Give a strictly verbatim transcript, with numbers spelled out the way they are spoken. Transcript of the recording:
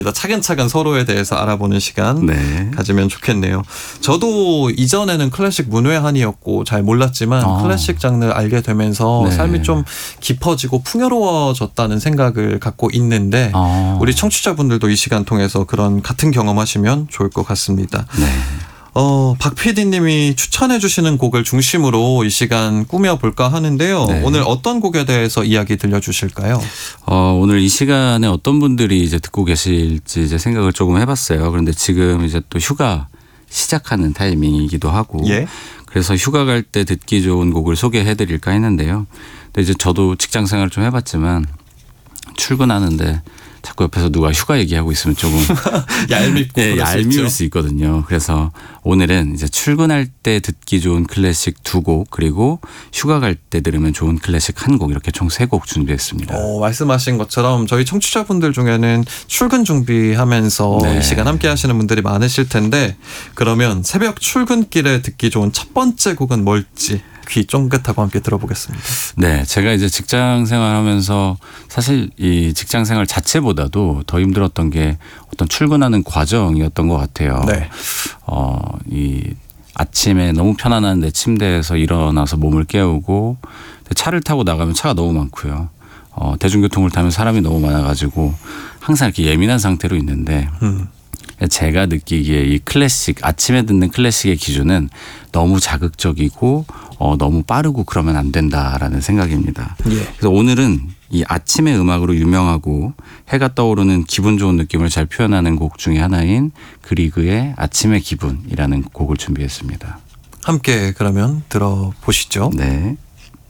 차근차근 서로에 대해서 알아보는 시간 네. 가지면 좋겠네요. 저도 이전에는 클래식 문외한이었고 잘 몰랐지만 아. 클래식 장르를 알게 되면서 네. 삶이 좀 깊어지고 풍요로워졌다는 생각을 갖고 있는데 아. 우리 청취자분들도 이 시간 통해서 그런 같은 경험하시면 좋을 것 같습니다. 네. 어, 박 피디님이 추천해 주시는 곡을 중심으로 이 시간 꾸며볼까 하는데요. 네. 오늘 어떤 곡에 대해서 이야기 들려주실까요? 어, 오늘 이 시간에 어떤 분들이 이제 듣고 계실지 이제 생각을 조금 해봤어요. 그런데 지금 이제 또 휴가 시작하는 타이밍이기도 하고. 예. 그래서 휴가 갈 때 듣기 좋은 곡을 소개해 드릴까 했는데요. 근데 이제 저도 직장 생활을 좀 해봤지만 출근하는데 자꾸 옆에서 누가 휴가 얘기하고 있으면 조금 얄밉고 네, 그럴 수 얄미울 있죠. 수 있거든요. 그래서 오늘은 이제 출근할 때 듣기 좋은 클래식 두 곡 그리고 휴가 갈 때 들으면 좋은 클래식 한 곡 이렇게 총 세 곡 준비했습니다. 어, 말씀하신 것처럼 저희 청취자분들 중에는 출근 준비하면서 네. 이 시간 함께 하시는 분들이 많으실 텐데 그러면 새벽 출근길에 듣기 좋은 첫 번째 곡은 뭘지 귀 쫑긋하고 함께 들어보겠습니다. 네, 제가 이제 직장 생활하면서 사실 이 직장 생활 자체보다도 더 힘들었던 게 어떤 출근하는 과정이었던 것 같아요. 네. 어, 이 아침에 너무 편안한 내 침대에서 일어나서 몸을 깨우고 차를 타고 나가면 차가 너무 많고요. 어, 대중교통을 타면 사람이 너무 많아가지고 항상 이렇게 예민한 상태로 있는데 음. 제가 느끼기에 이 클래식 아침에 듣는 클래식의 기준은 너무 자극적이고 어, 너무 빠르고 그러면 안 된다라는 생각입니다. 예. 그래서 오늘은 이 아침의 음악으로 유명하고 해가 떠오르는 기분 좋은 느낌을 잘 표현하는 곡 중에 하나인 그리그의 아침의 기분이라는 곡을 준비했습니다. 함께 그러면 들어보시죠. 네.